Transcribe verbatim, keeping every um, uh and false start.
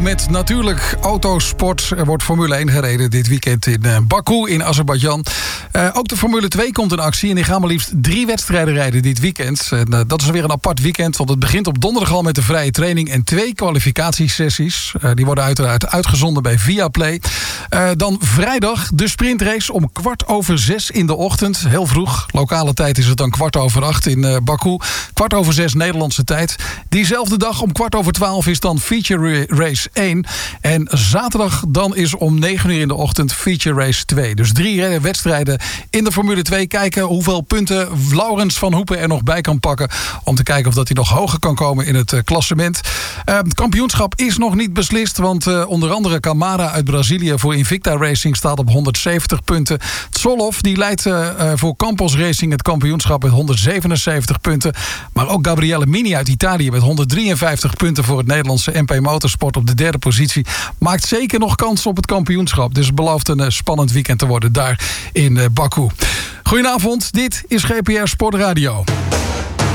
Met natuurlijk autosport. Er wordt Formule één gereden dit weekend in uh, Baku in Azerbeidzjan. Uh, ook de Formule twee komt in actie. En die gaan maar liefst drie wedstrijden rijden dit weekend. En, uh, dat is weer een apart weekend. Want het begint op donderdag al met de vrije training en twee kwalificatiesessies. Uh, die worden uiteraard uitgezonden bij Viaplay. Uh, dan vrijdag de sprintrace om kwart over zes in de ochtend. Heel vroeg. Lokale tijd is het dan kwart over acht in uh, Baku. Kwart over zes Nederlandse tijd. Diezelfde dag om kwart over twaalf is dan feature race één. En zaterdag dan is om negen uur in de ochtend feature race twee. Dus drie wedstrijden in de Formule twee. Kijken hoeveel punten Laurens van Hoepen er nog bij kan pakken. Om te kijken of dat hij nog hoger kan komen in het uh, klassement. Uh, het kampioenschap is nog niet beslist. Want uh, onder andere Camara uit Brazilië voor Invicta Racing staat op honderdzeventig punten. Tsoloff die leidt uh, voor Campos Racing het kampioenschap met honderdzevenenzeventig punten. Maar ook Gabriele Mini uit Italië met honderddrieënvijftig punten voor het Nederlandse M P Motorsport op de derde positie. Maakt zeker nog kans op het kampioenschap. Dus het belooft een uh, spannend weekend te worden daar in uh, Baku. Goedenavond, dit is G P R Sportradio.